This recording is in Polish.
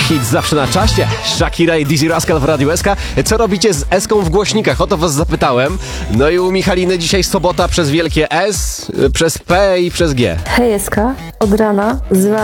Hit zawsze na czasie. Shakira i Dizzy Rascal w Radiu SK. Co robicie z S-ką w głośnikach? O to was zapytałem. No i u Michaliny dzisiaj sobota przez wielkie S, przez P i przez G. Hej, SK, od rana z